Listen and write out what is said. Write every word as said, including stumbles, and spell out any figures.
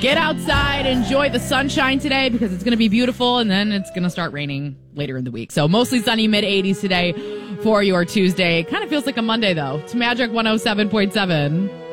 Get outside, enjoy the sunshine today because it's going to be beautiful, and then it's going to start raining later in the week. So mostly sunny, mid eighties today for your Tuesday. Kind of feels like a Monday, though. It's Magic one oh seven point seven.